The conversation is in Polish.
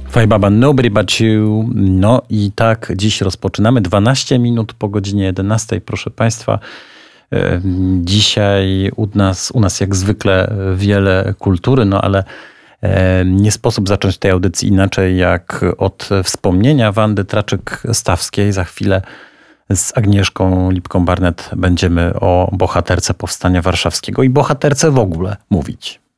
Fajbaba, Nobody But You. No i tak dziś rozpoczynamy. 12 minut po godzinie 11. Proszę Państwa, dzisiaj u nas jak zwykle wiele kultury, no ale nie sposób zacząć tej audycji inaczej jak od wspomnienia Wandy Traczyk-Stawskiej. Za chwilę z Agnieszką Lipką-Barnett będziemy o bohaterce Powstania Warszawskiego i bohaterce w ogóle mówić.